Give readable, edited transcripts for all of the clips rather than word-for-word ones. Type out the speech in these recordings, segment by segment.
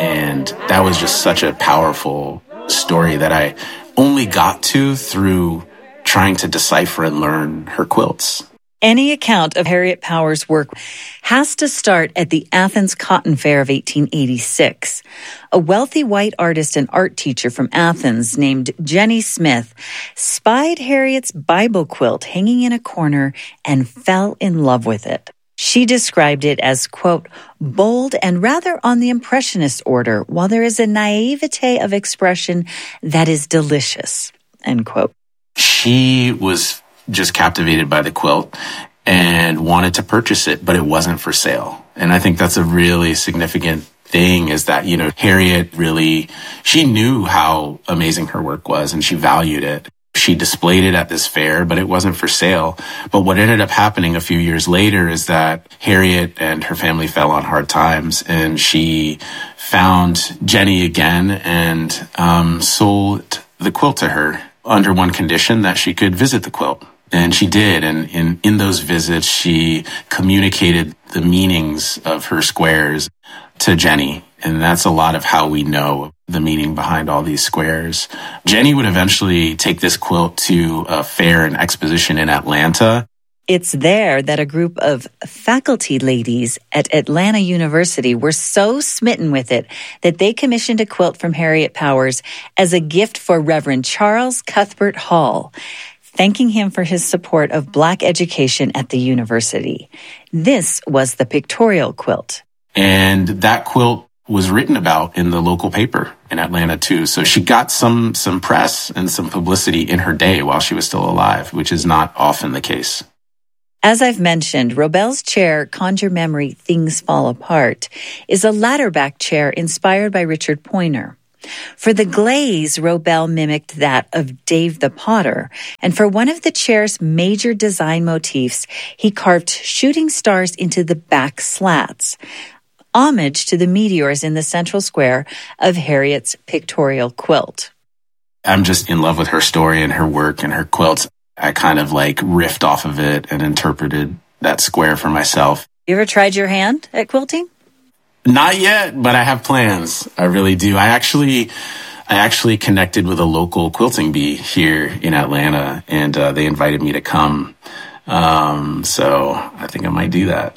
And that was just such a powerful story that I only got to through trying to decipher and learn her quilts. Any account of Harriet Power's work has to start at the Athens Cotton Fair of 1886. A wealthy white artist and art teacher from Athens named Jenny Smith spied Harriet's Bible quilt hanging in a corner and fell in love with it. She described it as, quote, bold and rather on the impressionist order, while there is a naivete of expression that is delicious, end quote. She was just captivated by the quilt and wanted to purchase it, but it wasn't for sale. And I think that's a really significant thing is that, Harriet really, she knew how amazing her work was and she valued it. She displayed it at this fair, but it wasn't for sale. But what ended up happening a few years later is that Harriet and her family fell on hard times, and she found Jenny again and sold the quilt to her under one condition, that she could visit the quilt. And she did. And in those visits, she communicated the meanings of her squares to Jenny. And that's a lot of how we know the meaning behind all these squares. Jenny would eventually take this quilt to a fair and exposition in Atlanta. It's there that a group of faculty ladies at Atlanta University were so smitten with it that they commissioned a quilt from Harriet Powers as a gift for Reverend Charles Cuthbert Hall, thanking him for his support of Black education at the university. This was the pictorial quilt. And that quilt was written about in the local paper in Atlanta too. So she got some press and some publicity in her day while she was still alive, which is not often the case. As I've mentioned, Robel's chair, Conjure Memory, Things Fall Apart, is a ladder-back chair inspired by Richard Poynter. For the glaze, Robel mimicked that of Dave the Potter, and for one of the chair's major design motifs, he carved shooting stars into the back slats, homage to the meteors in the central square of Harriet's pictorial quilt. I'm just in love with her story and her work and her quilts. I kind of riffed off of it and interpreted that square for myself. You ever tried your hand at quilting? Not yet, but I have plans. I really do. I actually connected with a local quilting bee here in Atlanta, and they invited me to come. So I think I might do that.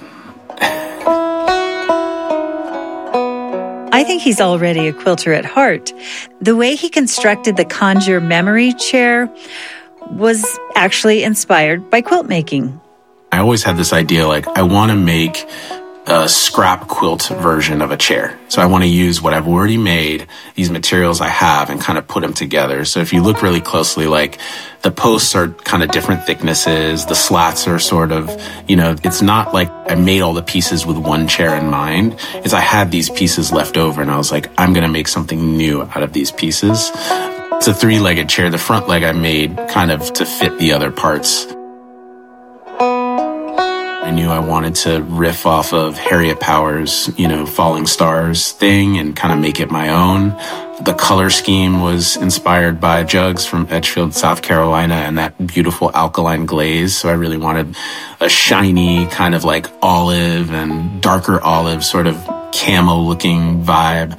I think he's already a quilter at heart. The way he constructed the Conjure Memory chair was actually inspired by quilt making. I always had this idea, I want to make a scrap quilt version of a chair. So I want to use what I've already made, these materials I have, and kind of put them together. So if you look really closely, the posts are kind of different thicknesses. The slats are sort of, it's not like I made all the pieces with one chair in mind. It's I had these pieces left over and I was like, I'm going to make something new out of these pieces. It's a 3-legged chair. The front leg I made kind of to fit the other parts. I knew I wanted to riff off of Harriet Powers, Falling Stars thing and kind of make it my own. The color scheme was inspired by jugs from Edgefield, South Carolina, and that beautiful alkaline glaze. So I really wanted a shiny kind of olive and darker olive sort of camo-looking vibe.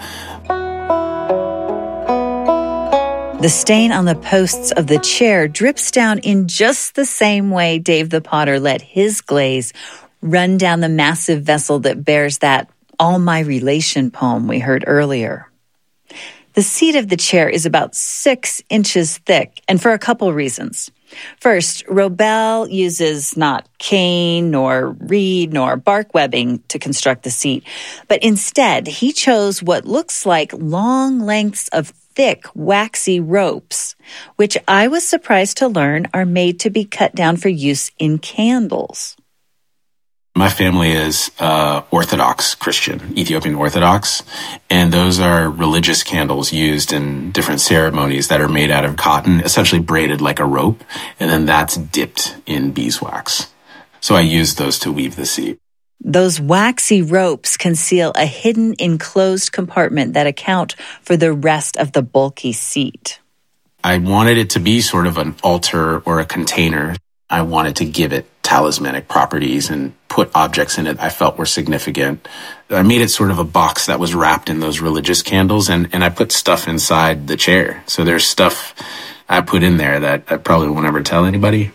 The stain on the posts of the chair drips down in just the same way Dave the Potter let his glaze run down the massive vessel that bears that All My Relation poem we heard earlier. The seat of the chair is about 6 inches thick, and for a couple reasons. First, Robel uses not cane, nor reed, nor bark webbing to construct the seat, but instead he chose what looks like long lengths of thick, waxy ropes, which I was surprised to learn are made to be cut down for use in candles. My family is Orthodox Christian, Ethiopian Orthodox, and those are religious candles used in different ceremonies that are made out of cotton, essentially braided like a rope, and then that's dipped in beeswax. So I used those to weave the seat. Those waxy ropes conceal a hidden enclosed compartment that account for the rest of the bulky seat. I wanted it to be sort of an altar or a container. I wanted to give it talismanic properties and put objects in it I felt were significant. I made it sort of a box that was wrapped in those religious candles, and I put stuff inside the chair. So there's stuff I put in there that I probably won't ever tell anybody.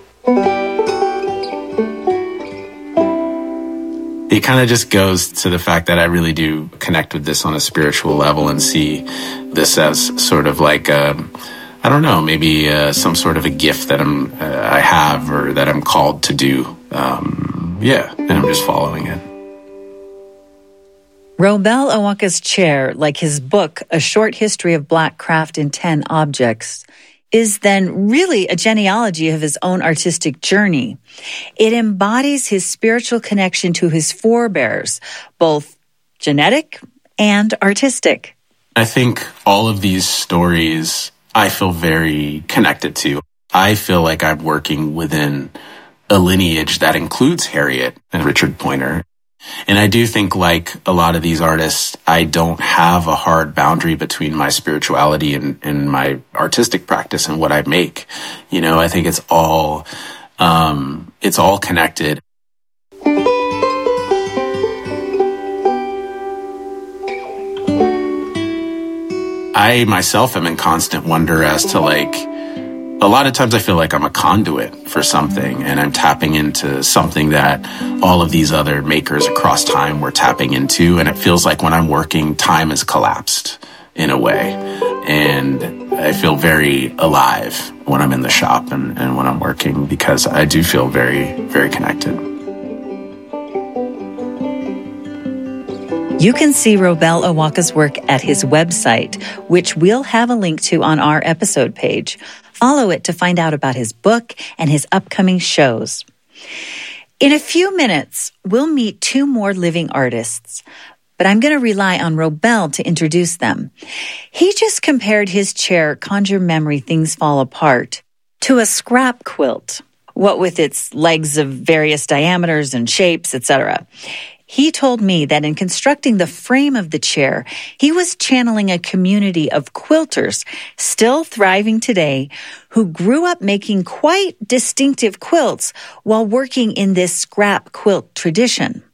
It kind of just goes to the fact that I really do connect with this on a spiritual level and see this as sort of like, I don't know, maybe some sort of a gift that I have or that I'm called to do. And I'm just following it. Robel Awaka's chair, like his book, A Short History of Black Craft in 10 Objects, is then really a genealogy of his own artistic journey. It embodies his spiritual connection to his forebears, both genetic and artistic. I think all of these stories I feel very connected to. I feel like I'm working within a lineage that includes Harriet and Richard Poynter. And I do think, like a lot of these artists, I don't have a hard boundary between my spirituality and my artistic practice and what I make. You know, I think it's all connected. I myself am in constant wonder as to, like, a lot of times I feel like I'm a conduit for something, and I'm tapping into something that all of these other makers across time were tapping into. And it feels like when I'm working, time has collapsed in a way. And I feel very alive when I'm in the shop and when I'm working, because I do feel very, very connected. You can see Robel Awaka's work at his website, which we'll have a link to on our episode page. Follow it to find out about his book and his upcoming shows. In a few minutes, we'll meet two more living artists, but I'm going to rely on Robel to introduce them. He just compared his chair, Conjure Memory, Things Fall Apart, to a scrap quilt, what with its legs of various diameters and shapes, etc. He told me that in constructing the frame of the chair, he was channeling a community of quilters still thriving today who grew up making quite distinctive quilts while working in this scrap quilt tradition.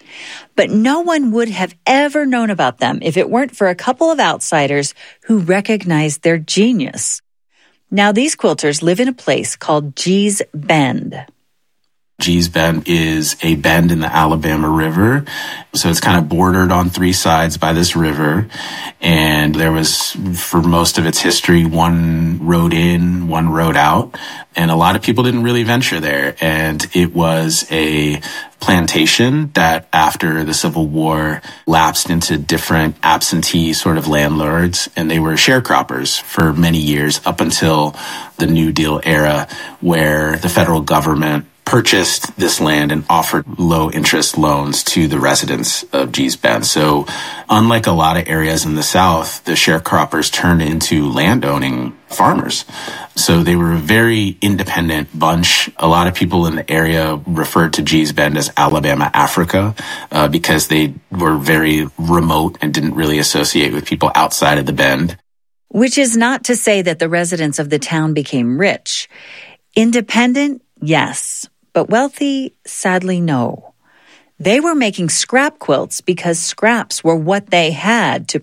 But no one would have ever known about them if it weren't for a couple of outsiders who recognized their genius. Now, these quilters live in a place called Gee's Bend. Gee's Bend is a bend in the Alabama River. So it's kind of bordered on three sides by this river. And there was, for most of its history, one road in, one road out. And a lot of people didn't really venture there. And it was a plantation that, after the Civil War, lapsed into different absentee sort of landlords. And they were sharecroppers for many years, up until the New Deal era, where the federal government purchased this land and offered low interest loans to the residents of Gee's Bend. So unlike a lot of areas in the South, the sharecroppers turned into landowning farmers. So they were a very independent bunch. A lot of people in the area referred to Gee's Bend as Alabama Africa, because they were very remote and didn't really associate with people outside of the bend. Which is not to say that the residents of the town became rich. Independent, yes. But wealthy, sadly, no. They were making scrap quilts because scraps were what they had to